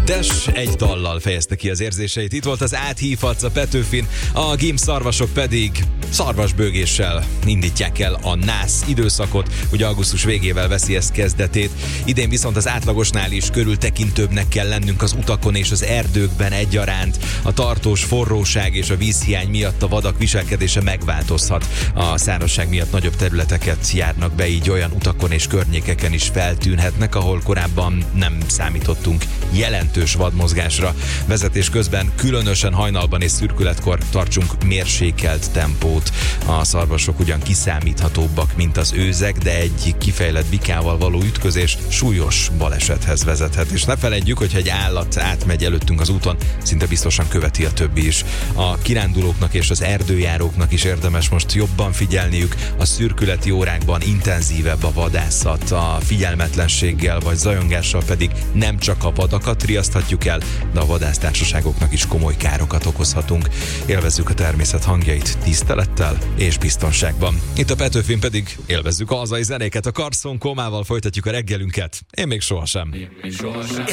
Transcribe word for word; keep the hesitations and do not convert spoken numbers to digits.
Des egy dallal fejezte ki az érzéseit. Itt volt az Áthívhatsz a Petőfin, a gim szarvasok pedig szarvasbőgéssel indítják el a nász időszakot, ugye augusztus végével veszi ez kezdetét. Idén viszont az átlagosnál is körültekintőbbnek kell lennünk az utakon és az erdőkben egyaránt. A tartós forróság és a vízhiány miatt a vadak viselkedése megváltozhat. A szárazság miatt nagyobb területeket járnak be, így olyan utakon és környékeken is feltűnhetnek, ahol korábban nem számítottunk jelentős vadmozgásra. Vezetés közben különösen hajnalban és szürkületkor tartsunk mérsékelt tempót. A szarvasok ugyan kiszámíthatóbbak, mint az őzek, de egy kifejlett bikával való ütközés súlyos balesethez vezethet. És ne feledjük, hogyha egy állat átmegy előttünk az úton, szinte biztosan követi a többi is. A kirándulóknak és az erdőjáróknak is érdemes most jobban figyelniük, a szürkületi órákban intenzívebb a vadászat, a figyelmetlenséggel vagy zajongással pedig nem csak a vadakat riaszthatjuk el, de a vadásztársaságoknak is komoly károkat okozhatunk. Élvezzük a természet hangjait tisztelettel és biztonságban. Itt a Petőfin pedig élvezzük a hazai zenéket. A Carson Comával folytatjuk a reggelünket. Én még sohasem. Én még sohasem.